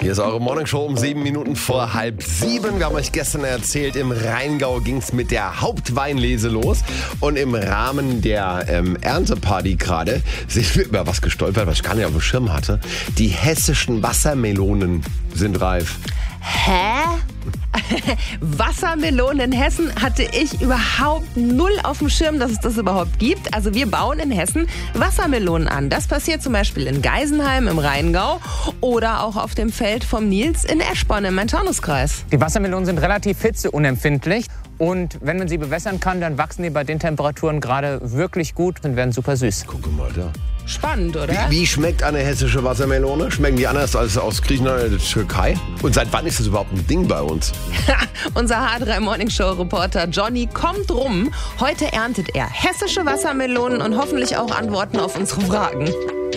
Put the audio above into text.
Hier ist eure Morningshow um 7 Minuten vor 6:30. Wir haben euch gestern erzählt, im Rheingau ging es mit der Hauptweinlese los. Und im Rahmen der Ernteparty gerade sind wir über was gestolpert, was ich gar nicht auf dem Schirm hatte. Die hessischen Wassermelonen sind reif. Hä? Wassermelonen in Hessen hatte ich überhaupt null auf dem Schirm, dass es das überhaupt gibt. Also wir bauen in Hessen Wassermelonen an. Das passiert zum Beispiel in Geisenheim im Rheingau oder auch auf dem Feld vom Nils in Eschborn im Main-Taunus-Kreis. Die Wassermelonen sind relativ hitzeunempfindlich. Und wenn man sie bewässern kann, dann wachsen die bei den Temperaturen gerade wirklich gut und werden super süß. Guck mal da. Spannend, oder? Wie schmeckt eine hessische Wassermelone? Schmecken die anders als aus Griechenland oder der Türkei? Und seit wann ist das überhaupt ein Ding bei uns? Unser H3 Morningshow Reporter Johnny kommt rum. Heute erntet er hessische Wassermelonen und hoffentlich auch Antworten auf unsere Fragen.